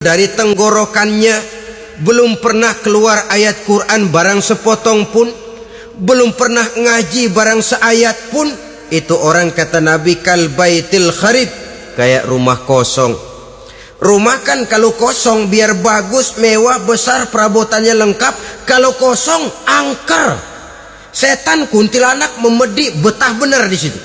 dari tenggorokannya belum pernah keluar ayat Quran barang sepotong pun, belum pernah ngaji barang seayat pun, itu orang kata Nabi kal baitil kharib, kayak rumah kosong. Rumah kan kalau kosong biar bagus, mewah, besar, perabotannya lengkap. Kalau kosong angker, setan kuntilanak memedi betah benar di situ.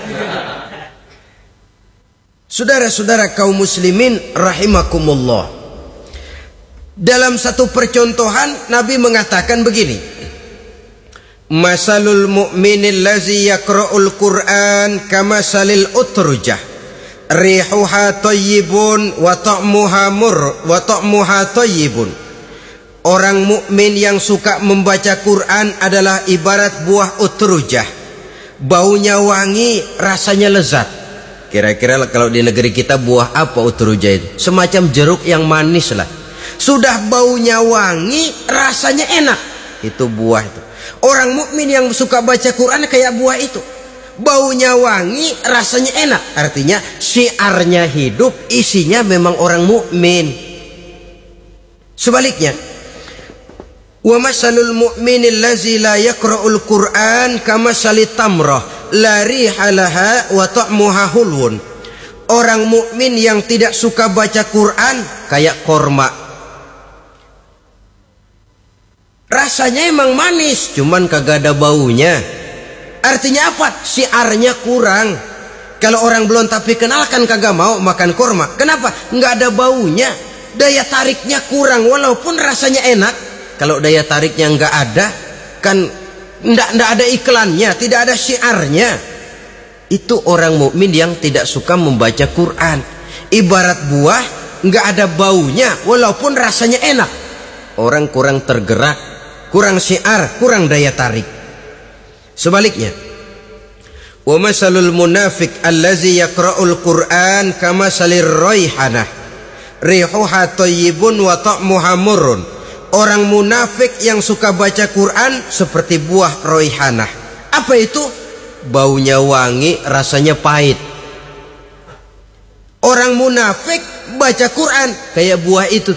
Saudara-saudara kaum muslimin rahimakumullah, dalam satu percontohan Nabi mengatakan begini: masalul mu'minil lazi yaqra'ul Qur'an kamasalil utrujah rihuha thayyibun wa ta'muha thayyibun. Orang mukmin yang suka membaca Quran adalah ibarat buah utrujah, baunya wangi, rasanya lezat. Kira-kira kalau di negeri kita buah apa utrujah itu? Semacam jeruk yang manis lah. Sudah baunya wangi, rasanya enak. Itu buah itu. Orang mukmin yang suka baca Quran kayak buah itu. Baunya wangi, rasanya enak. Artinya syiarnya hidup, isinya memang orang mukmin. Sebaliknya, wa masalul mu'minil lazi la yaqra'ul Qur'an kamasalit tamrah la riha laha wa ta'muha hulwun. Orang mukmin yang tidak suka baca Quran kayak korma. Rasanya emang manis, cuman kagak ada baunya. Artinya apa? Syiarnya kurang. Kalau orang belum tapi kenal kan kagak mau makan korma. Kenapa? Nggak ada baunya. Daya tariknya kurang walaupun rasanya enak. Kalau daya tariknya nggak ada, kan nggak ada iklannya, tidak ada syiarnya. Itu orang mukmin yang tidak suka membaca Quran. Ibarat buah nggak ada baunya walaupun rasanya enak. Orang kurang tergerak, kurang syiar, kurang daya tarik. Sebaliknya, wa masalul munafiq allazi yaqra'ul Qur'an kamasalir raihanah rihuha thayyibun wa ta'muha murrun. Orang munafik yang suka baca Quran seperti buah raihanah. Apa itu? Baunya wangi, rasanya pahit. Orang munafik baca Quran kayak buah itu.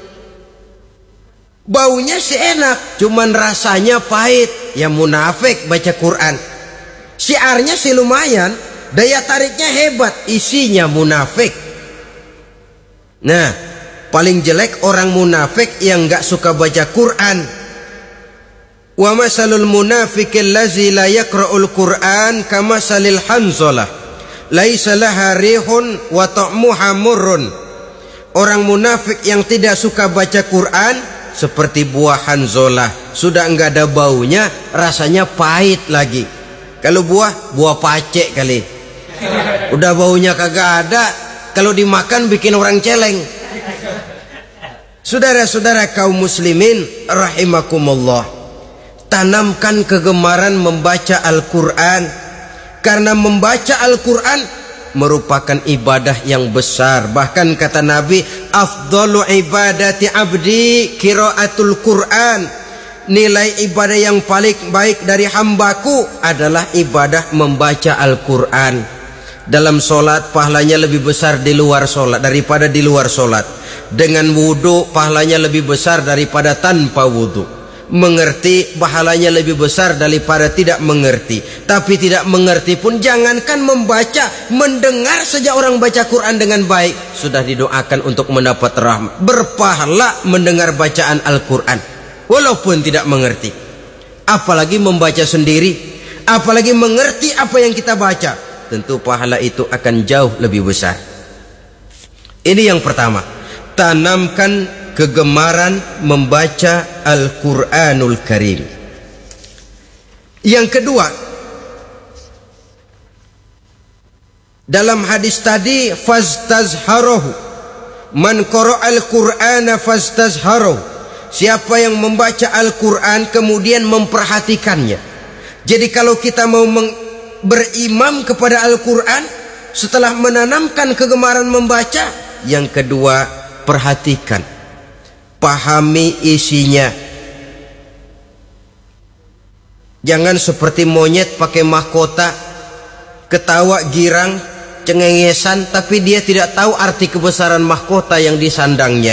Baunya sih enak, cuman rasanya pahit. Ya munafik baca Quran. Syiarnya sih lumayan, daya tariknya hebat, isinya munafik. Nah, paling jelek orang munafik yang gak suka baca Quran. Wa masalul munafiqil lazi la yaqra'ul Qur'an kamasalil hanzalah laisa laha rihun wa ta'muha murrun. Orang munafik yang tidak suka baca Quran seperti buah hanzalah, sudah enggak ada baunya, rasanya pahit lagi. Kalau buah pacek kali. Udah baunya kagak ada, kalau dimakan bikin orang celeng. Saudara-saudara kaum muslimin rahimakumullah, tanamkan kegemaran membaca Al-Quran. Karena membaca Al-Quran merupakan ibadah yang besar. Bahkan kata Nabi, afdalu ibadati abdi qiraatul Quran. Nilai ibadah yang paling baik dari hambaku adalah ibadah membaca Al-Quran. Dalam solat pahalanya lebih besar di luar solat daripada di luar solat. Dengan wudu pahalanya lebih besar daripada tanpa wudu. Mengerti pahalanya lebih besar daripada tidak mengerti. Tapi tidak mengerti pun jangankan membaca, mendengar saja orang baca Quran dengan baik sudah didoakan untuk mendapat rahmat. Berpahala mendengar bacaan Al-Quran walaupun tidak mengerti. Apalagi membaca sendiri, apalagi mengerti apa yang kita baca, tentu pahala itu akan jauh lebih besar. Ini yang pertama, tanamkan kegemaran membaca Al-Quranul Karim. Yang kedua, dalam hadis tadi, fastazharohu, man qara'al Qur'ana fastazharohu, siapa yang membaca Al-Quran kemudian memperhatikannya. Jadi kalau kita mau berimam kepada Al-Quran, setelah menanamkan kegemaran membaca, yang kedua, perhatikan, pahami isinya. Jangan seperti monyet pakai mahkota, ketawa girang, cengengesan, tapi dia tidak tahu arti kebesaran mahkota yang disandangnya.